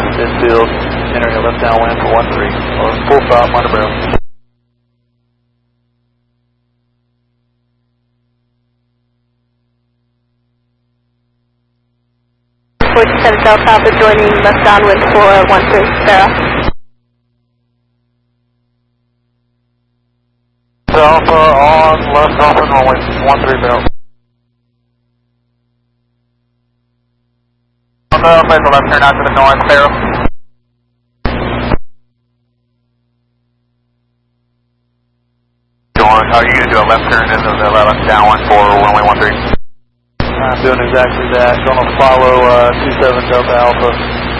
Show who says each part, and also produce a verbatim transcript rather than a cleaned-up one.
Speaker 1: midfield, entering a left downwind for one three, or full stop, under barrel.
Speaker 2: forty-seven Delta Alpha joining left downwind for one three, Sarah.
Speaker 1: Alpha on left open runway one three barrel. On the make a left turn out to the north barrel. George, how are you going to do a left turn into the left downwind for runway one three? I'm doing exactly that. Going to follow uh, two seven Delta Alpha.